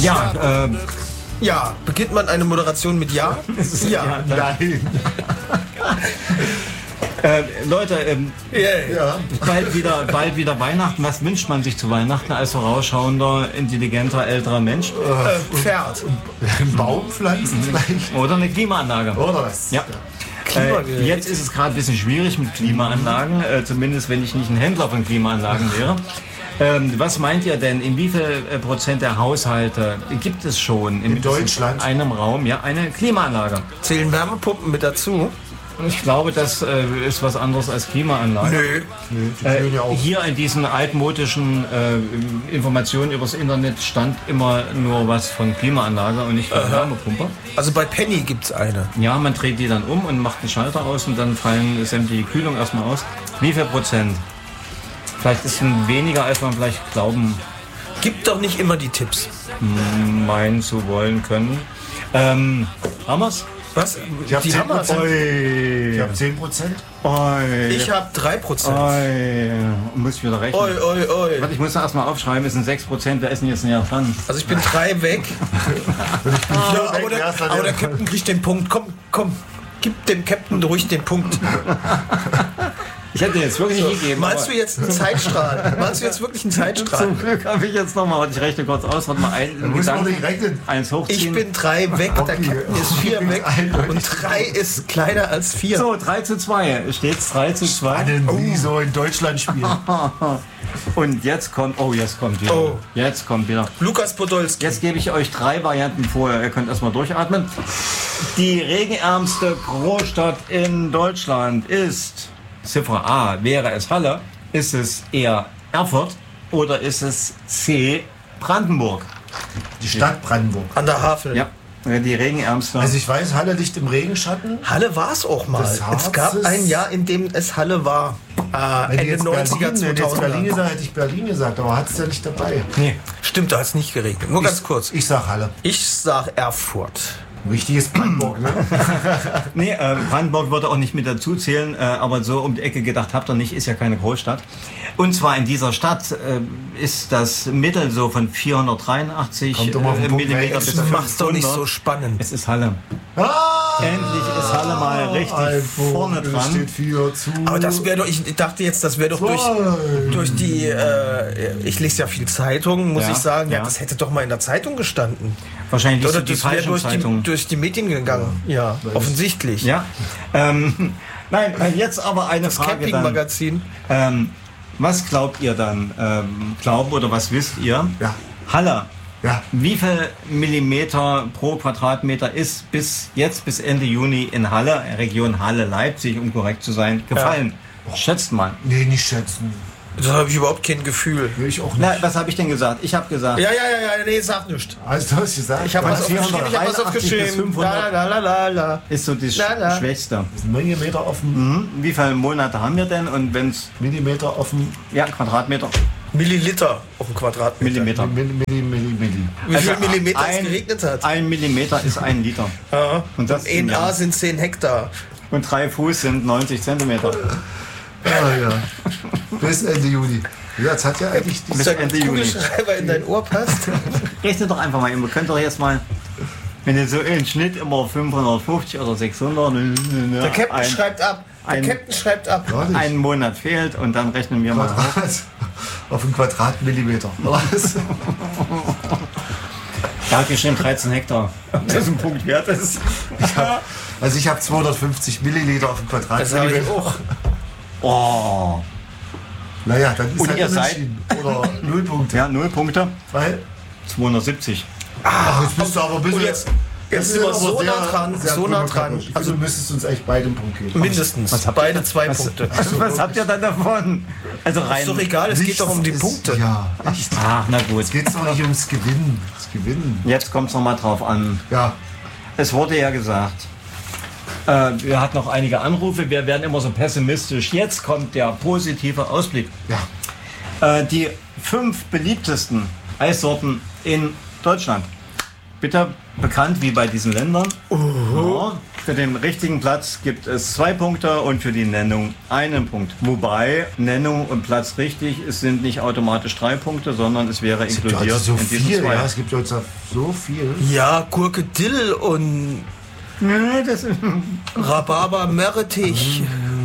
Ja, beginnt man eine Moderation mit Ja? Ja. Nein. Leute, Yeah. bald wieder Weihnachten. Was wünscht man sich zu Weihnachten als vorausschauender, intelligenter, älterer Mensch? Pferd. Einen Baum pflanzen vielleicht. Oder eine Klimaanlage. Oder was? Ja. Jetzt ist es gerade ein bisschen schwierig mit Klimaanlagen, zumindest wenn ich nicht ein Händler von Klimaanlagen wäre. Was meint ihr denn, in wie viel Prozent der Haushalte gibt es schon In Deutschland? einem Raum eine Klimaanlage? Zählen Wärmepumpen mit dazu? Ich glaube, das ist was anderes als Klimaanlage. Nö. Die führen ja auch. Hier in diesen altmodischen Informationen übers Internet stand immer nur was von Klimaanlage und nicht von Wärmepumpe. Also bei Penny gibt's eine. Ja, man dreht die dann um und macht einen Schalter aus und dann fallen sämtliche Kühlung erstmal aus. Wie viel Prozent? Vielleicht ist es weniger, als man vielleicht glauben Gibt doch nicht immer die Tipps. meinen zu wollen können. Haben wir's? Was? Ich habe Die haben 10%. Ich habe 10%. Ich habe 3%. Muss ich wieder rechnen. Oi. Warte, ich muss da erstmal aufschreiben, es sind 6%, wer ist denn jetzt näher dran? Also ich bin 3 weg. Aber der Captain kriegt den Punkt. Komm. Gib dem Captain ruhig den Punkt. Ich hätte jetzt wirklich nicht gegeben. Meinst du jetzt einen Zeitstrahl? Meinst du jetzt wirklich einen Zeitstrahl? Zum Glück habe ich jetzt nochmal, ich rechne kurz aus, warte mal einen muss man nicht Gedanken, rechnen. eins hochziehen. Ich bin 3 weg, der Okay. Captain ist 4 weg und 3 ist kleiner als 4. So, 3:2, steht's 3:2. Wie so in Deutschland spielen. Und jetzt kommt wieder. Oh. Jetzt kommt wieder. Lukas Podolski. Jetzt gebe ich euch 3 Varianten vor. Ihr könnt erstmal durchatmen. Die regenärmste Großstadt in Deutschland ist Ziffer A. Wäre es Halle? Ist es eher Erfurt? Oder ist es C. Brandenburg? Die Stadt Brandenburg. An der Havel. Ja, die regenärmste. Also ich weiß, Halle liegt im Regenschatten. Halle war es auch mal. Das Es gab Harzes- ein Jahr, in dem es Halle war. Wenn Ende jetzt 90er, Berlin 2000er. gesagt, hätte ich Berlin gesagt, aber hat es ja nicht dabei. Nee. Stimmt, da hat es nicht geregnet. Nur ganz kurz. Ich sag Halle. Ich sag Erfurt. Wichtig ist Brandenburg, ne? Nee, Brandenburg würde auch nicht mit dazu zählen, aber so um die Ecke gedacht habt ihr nicht, ist ja keine Großstadt. Und zwar in dieser Stadt ist das Mittel so von 483 Kommt immer auf den Punkt, Millimeter ey, bis Das macht's doch nicht 500. so spannend. Es ist Halle. Endlich ist Halle mal richtig vorne Es dran. steht 4 zu. Aber das wäre doch, ich dachte jetzt, das wäre doch durch die, ich lese ja viel Zeitung, muss Ja, ich sagen, ja, ja. das hätte doch mal in der Zeitung gestanden. Wahrscheinlich Oder liest du die das wäre falsche Zeitung. durch die Medien gegangen. Ja, offensichtlich. Ja. Nein, jetzt aber eine Das Frage dann. Campingmagazin. Was glaubt ihr dann? Glauben oder was wisst ihr? Ja. Halle. Ja. Wie viel Millimeter pro Quadratmeter ist bis Ende Juni in Halle, Region Halle-Leipzig, um korrekt zu sein, gefallen? Schätzt mal. Nee, nicht schätzen. Da habe ich überhaupt kein Gefühl. Will ich auch nicht. Na, was habe ich denn gesagt? Ich habe gesagt, Ja, nee, sag nichts. Also, du hast gesagt, Ich habe was aufgeschrieben, 483 bis 500. La. ist so das Na. Schwächste. Millimeter offen. Wie viele Monate haben wir denn? Und wenn es, Millimeter offen. ja, Quadratmeter, Milliliter auf dem Quadratmeter. Millimeter. Milli. Wie viel Also Millimeter es geregnet hat. 1 Millimeter ist 1 Liter. Ja. Und das im 1 Jahr. A sind 10 Hektar. Und 3 Fuß sind 90 Zentimeter. Ja. Bis Ende Juni. Ja, jetzt hat ja eigentlich Bis Ende Juni. Kugelschreiber in dein Ohr passt. Rechne doch einfach mal. Ihr könnt doch jetzt mal, wenn ihr so im Schnitt immer 550 oder 600. Der Captain schreibt ab. Der Captain schreibt ab. Ein Monat fehlt und dann rechnen wir mal drauf. Quadrat auf einen Quadratmillimeter. Was? Da hat geschrieben 13 Hektar. Ob das ein Punkt wert ist. Ich habe 250 Milliliter auf einen Das habe ich Quadratmillimeter. auch. Oh. Naja, dann ist Und halt ihr seid- unentschieden. Oder 0 Punkte. Ja, 0 Punkte. Weil, 270. ach, jetzt bist du aber ein bisschen... Und jetzt sind wir so nah dran, so nah dran. Also du müsstest uns echt beide einen Punkt geben. Mindestens. Beide 2 Punkte. Was habt ihr dann davon? Also rein. Ist doch egal, es geht doch um die Nichts Punkte. ist- Ja, echt. Ach, na gut. Es geht doch nicht ums Gewinnen. Das Gewinnen. Jetzt kommt es nochmal drauf an. Ja. Es wurde ja gesagt, wir hatten noch einige Anrufe, wir werden immer so pessimistisch. Jetzt kommt der positive Ausblick. Ja. Die 5 beliebtesten Eissorten in Deutschland. Bitte bekannt wie bei diesen Ländern. Ja, Für den richtigen Platz gibt es 2 Punkte und für die Nennung 1 Punkt. Wobei Nennung und Platz richtig, es sind nicht automatisch 3 Punkte, sondern es wäre inkludiert so in diesen viel, 2. ja, es gibt jetzt so viel. Ja, Gurke Dill und Nee, das ist Rhabarber Meerrettich.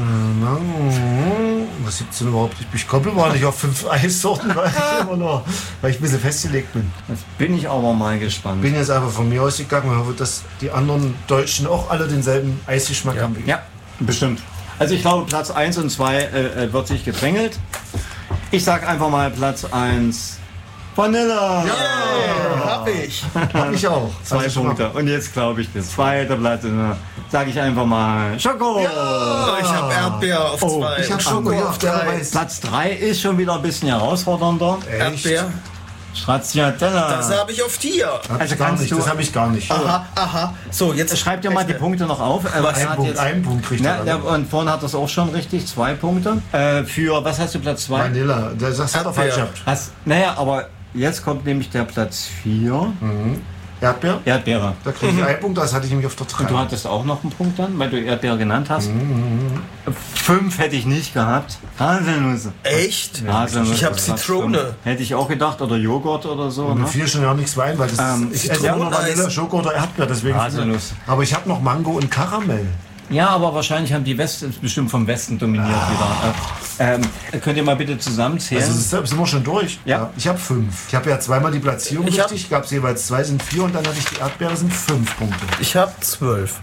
Was gibt's denn überhaupt? Ich komme mal nicht auf 5 Eissorten, weil ich ein bisschen festgelegt bin. Jetzt bin ich aber mal gespannt. Bin jetzt einfach von mir ausgegangen und hoffe, dass die anderen Deutschen auch alle denselben Eisgeschmack haben wie ich. Ja, bestimmt. Also ich glaube, Platz 1 und 2 wird sich gedrängelt. Ich sag einfach mal Platz 1 Vanilla. Hab ich. Hab ich auch. 2 Also schon mal- Punkte. Und jetzt glaube ich, der zweite Platz, sage ich einfach mal Schoko. Oh, ich hab Erdbeer auf 2. Ich hab Schoko hier auf 3. Platz 3 ist schon wieder ein bisschen herausfordernder. Erdbeer. Stracciatella. Das habe ich auf 4. Also kannst du... Das habe ich gar nicht. Aha. So, jetzt Schreib dir mal die Punkte noch auf. Ein Punkt kriegt er. Ja, und vorhin hat das auch schon richtig, 2 Punkte. Für, was hast du, Platz 2? Vanilla. Das hat er Erdbeer. falsch gehabt. Naja, aber jetzt kommt nämlich der Platz 4. Erdbeer? Erdbeere. Da kriege ich 1 Punkt, das hatte ich nämlich auf der 3. Und du hattest auch noch einen Punkt dann, weil du Erdbeere genannt hast. 5 hätte ich nicht gehabt. Haselnüsse. echt? Haselnüsse. Ich habe das passt Zitrone. schon. Hätte ich auch gedacht. Oder Joghurt oder so. Mir Ne? fiel schon ja nichts Wein, weil das ich esse ja nur Zitroneneis. Vanille, Schoko oder Erdbeer, deswegen. Haselnuss. Aber ich habe noch Mango und Karamell. Ja, aber wahrscheinlich haben die Westen bestimmt vom Westen dominiert wieder. Könnt ihr mal bitte zusammenzählen? Also sind wir schon durch? Ja. Ich habe 5. Ich habe ja zweimal die Platzierung Ich hab- richtig. Gab es jeweils 2 sind 4 und dann hatte ich die Erdbeere sind 5 Punkte. Ich habe 12.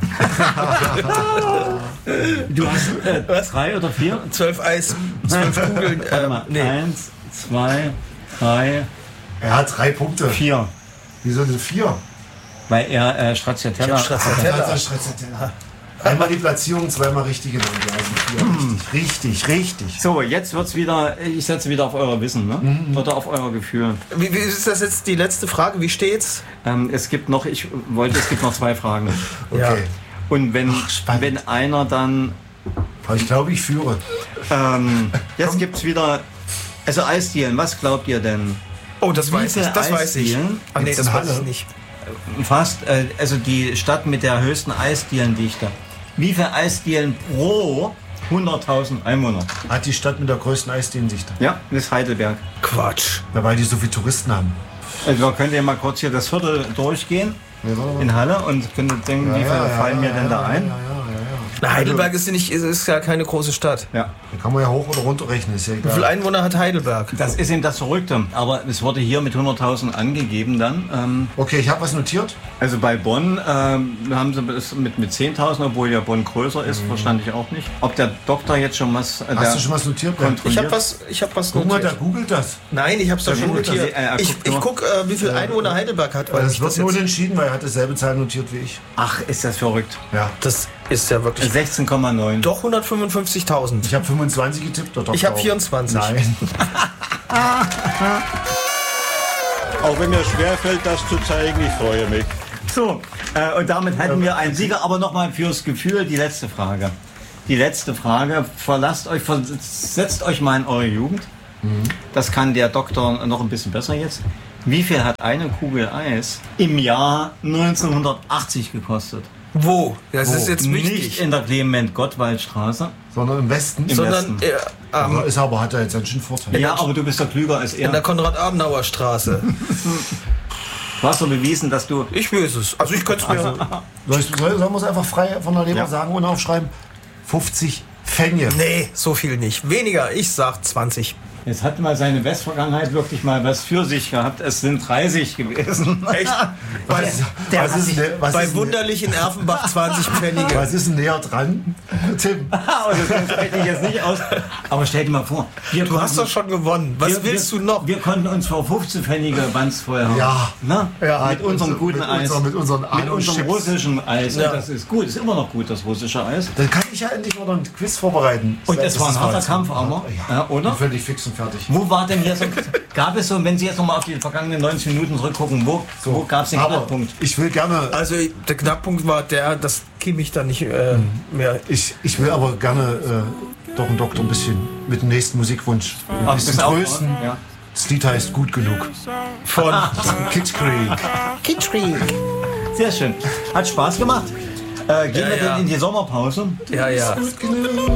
Du hast 3 oder 4? 12 Eis, 12 Kugeln. Warte mal. Nee. 1, 2, 3, Er hat 3 Punkte. 4. Wieso denn 4? Weil er Stracciatella... Stracciatella. Einmal die Platzierung, zweimal richtig genannt. Ja, also 4. Richtig. So, jetzt wird's wieder, ich setze wieder auf euer Wissen, ne? Oder auf euer Gefühl. Wie ist das jetzt die letzte Frage? Wie steht's? Es gibt noch 2 Fragen. Okay. Und spannend. wenn einer dann, Aber ich glaube, ich führe. jetzt gibt's wieder, also Eisdielen, was glaubt ihr denn? Oh, das weiß ich. viele Das weiß ich. Eisdielen Ach nee, gibt's das in weiß ich Halle? nicht. Fast, also die Stadt mit der höchsten Eisdielendichte. Wie viele Eisdielen pro 100.000 Einwohner? Hat die Stadt mit der größten Eisdienendichte. Ja, das ist Heidelberg. Quatsch. Weil die so viele Touristen haben. Also könnt ihr mal kurz hier das Viertel durchgehen in Halle und könnt ihr denken, wie viele fallen mir denn da ein? Na, Heidelberg ist ja keine große Stadt. Ja. Da kann man ja hoch oder runter rechnen. Ist ja Wie viele egal. Einwohner hat Heidelberg? Das ist eben das Verrückte. Aber es wurde hier mit 100.000 angegeben dann. Okay, ich habe was notiert. Also bei Bonn haben sie es mit 10.000, obwohl ja Bonn größer ist, verstand ich auch nicht. Ob der Doktor jetzt schon was... Hast du schon was notiert? Bernd? Ich habe was Guck mal, der notiert. googelt das. Nein, ich habe es doch schon googelt das. notiert. Er Ich guckt nur. gucke, wie viele Einwohner Heidelberg hat. Weil Weil das ich wird das, nur jetzt, entschieden, weil er hat dieselbe Zahl notiert wie ich. Ach, ist das verrückt. Ja. das ist ja wirklich... 16,9. Doch 155.000. Ich habe 25 getippt. Der Doktor Ich habe auch. 24. Nein. Auch wenn mir schwerfällt, das zu zeigen, ich freue mich. So, und damit hätten wir einen Sieger. Aber nochmal fürs Gefühl die letzte Frage. Die letzte Frage. Versetzt euch mal in eure Jugend. Das kann der Doktor noch ein bisschen besser jetzt. Wie viel hat eine Kugel Eis im Jahr 1980 gekostet? Wo? Das ist jetzt Nicht wichtig. in der Clement-Gottwald-Straße. Sondern im Westen. Sondern Aber ist aber, hat er jetzt einen schönen Vorteil. Ja, aber du bist doch klüger als in der er. Konrad-Adenauer-Straße. Du hast doch bewiesen, dass du... Ich weiß es. Also ich könnte es mir... Sollen wir es einfach frei von der Leber Ja. sagen und aufschreiben? 50 Pfennige. Nee, so viel nicht. Weniger. Ich sag 20. Jetzt hat mal seine Westvergangenheit wirklich mal was für sich gehabt. Es sind 30 gewesen. Echt? Bei, bei wunderlich in Erfenbach 20 Pfennige. Was ist denn näher dran, Tim? Das rechne ich jetzt nicht aus. Aber stell dir mal vor, Du hast doch schon gewonnen. Was willst du noch? Wir konnten uns vor 15 Pfennige Bands vorher haben. Ja. Na? Ja, Mit unserem guten Eis. Mit unseren Mit unserem Chips. russischen Eis. Ja. Und das ist gut. Ist immer noch gut, das russische Eis. Dann kann ich ja endlich mal ein Quiz vorbereiten. Und es war ein harter jetzt- Kampf, aber. Ja, oder? Bin völlig fix und fertig. Wo war denn hier so, gab es so, wenn Sie jetzt nochmal auf die vergangenen 90 Minuten zurückgucken, wo gab es den Aber Knackpunkt? ich will gerne, Also der Knackpunkt war der, dass Kimmich da nicht mehr... ich will aber gerne doch einen Doktor ein bisschen mit dem nächsten Musikwunsch ein Ach, bisschen bist auch- trösten. Ja. Das Lied heißt Gut genug. Von Kids Creek. Kitschkrieg. Sehr schön. Hat Spaß gemacht. Gehen wir denn in die Sommerpause? Ja.